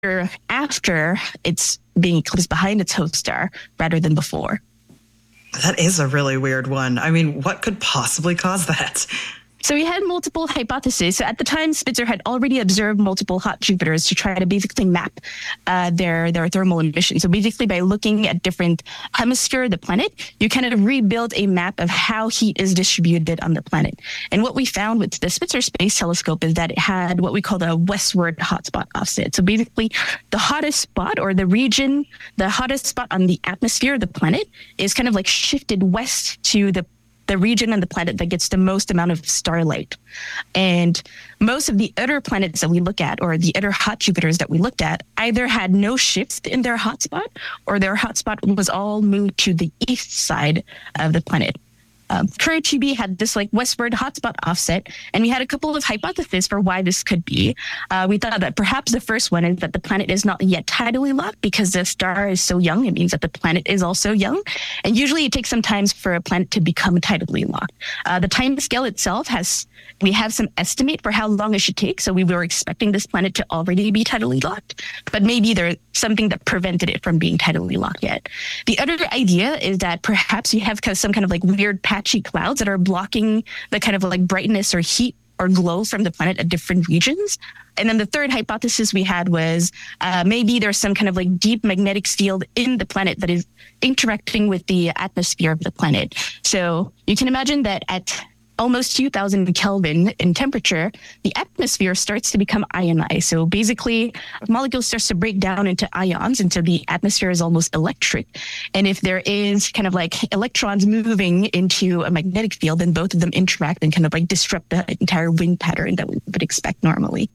after it's being eclipsed behind its host star rather than before. That is a really weird one. I mean, what could possibly cause that? So we had multiple hypotheses. So at the time, Spitzer had already observed multiple hot Jupiters to try to basically map their thermal emissions. So basically by looking at different hemispheres of the planet, you kind of rebuild a map of how heat is distributed on the planet. And what we found with the Spitzer Space Telescope is that it had what we call the westward hotspot offset. So basically the hottest spot or the region, the hottest spot on the atmosphere of the planet is kind of like shifted west to the region on the planet that gets the most amount of starlight. And most of the other planets that we look at, or the other hot Jupiters that we looked at, either had no shifts in their hotspot, or their hotspot was all moved to the east side of the planet. Curitiba had this like westward hotspot offset, and we had a couple of hypotheses for why this could be. We thought that perhaps the first one is that the planet is not yet tidally locked because the star is so young. It means that the planet is also young, and usually it takes some time for a planet to become tidally locked. The time scale itself we have some estimate for how long it should take. So we were expecting this planet to already be tidally locked, but maybe there's something that prevented it from being tidally locked yet. The other idea is that perhaps you have some kind of like weird patchy clouds that are blocking the kind of like brightness or heat or glow from the planet at different regions. And then the third hypothesis we had was maybe there's some kind of like deep magnetic field in the planet that is interacting with the atmosphere of the planet. So you can imagine that at almost 2000 Kelvin in temperature, the atmosphere starts to become ionized. So basically, molecules starts to break down into ions, and so the atmosphere is almost electric. And if there is kind of like electrons moving into a magnetic field, then both of them interact and kind of like disrupt the entire wind pattern that we would expect normally.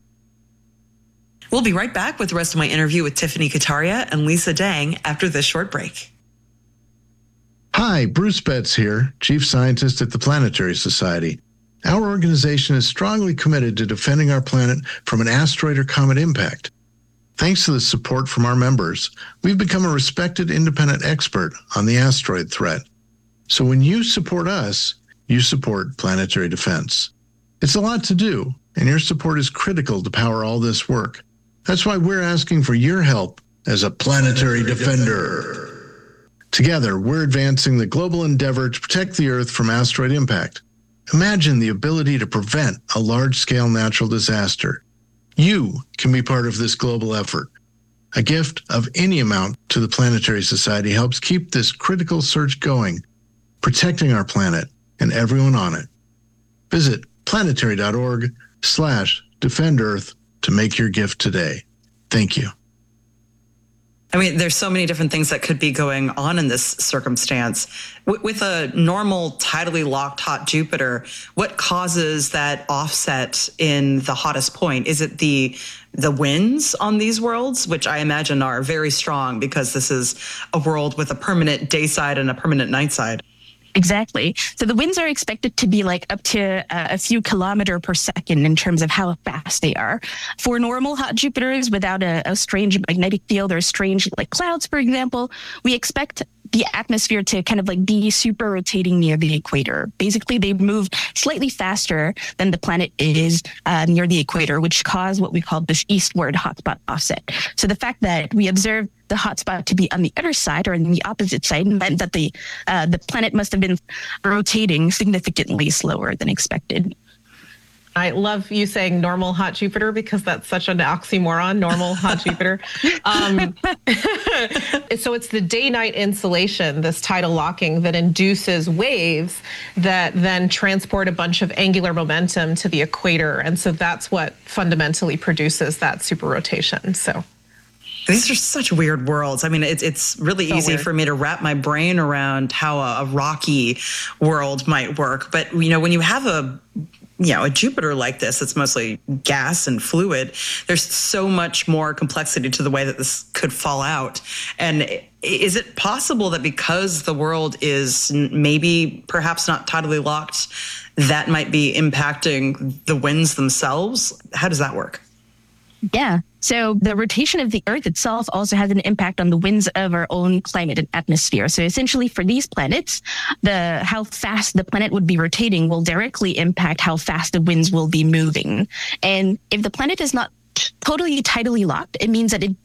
We'll be right back with the rest of my interview with Tiffany Kataria and Lisa Dang after this short break. Hi, Bruce Betts here, Chief Scientist at the Planetary Society. Our organization is strongly committed to defending our planet from an asteroid or comet impact. Thanks to the support from our members, we've become a respected independent expert on the asteroid threat. So when you support us, you support planetary defense. It's a lot to do, and your support is critical to power all this work. That's why we're asking for your help as a planetary defender. Together, we're advancing the global endeavor to protect the Earth from asteroid impact. Imagine the ability to prevent a large-scale natural disaster. You can be part of this global effort. A gift of any amount to the Planetary Society helps keep this critical search going, protecting our planet and everyone on it. Visit planetary.org/Defend Earth to make your gift today. Thank you. I mean, there's so many different things that could be going on in this circumstance. With a normal tidally locked hot Jupiter, what causes that offset in the hottest point? Is it the winds on these worlds, which I imagine are very strong because this is a world with a permanent day side and a permanent night side? Exactly. So the winds are expected to be like up to a few kilometers per second in terms of how fast they are. For normal hot Jupiters without a strange magnetic field or strange like clouds, for example, we expect the atmosphere to kind of like be super rotating near the equator. Basically, they move slightly faster than the planet is near the equator, which cause what we call this eastward hotspot offset. So the fact that we observed the hotspot to be on the other side or on the opposite side meant that the planet must have been rotating significantly slower than expected. I love you saying normal hot Jupiter because that's such an oxymoron, normal hot Jupiter. So it's the day-night insolation, this tidal locking, that induces waves that then transport a bunch of angular momentum to the equator. And so that's what fundamentally produces that super rotation. So these are such weird worlds. I mean, it's really easy for me to wrap my brain around how a rocky world might work. But, you know, when you have a Jupiter like this, it's mostly gas and fluid. There's so much more complexity to the way that this could fall out. And is it possible that because the world is maybe perhaps not tidally locked, that might be impacting the winds themselves? How does that work? Yeah. So the rotation of the Earth itself also has an impact on the winds of our own climate and atmosphere. So essentially for these planets, how fast the planet would be rotating will directly impact how fast the winds will be moving. And if the planet is not totally tidally locked, it means that it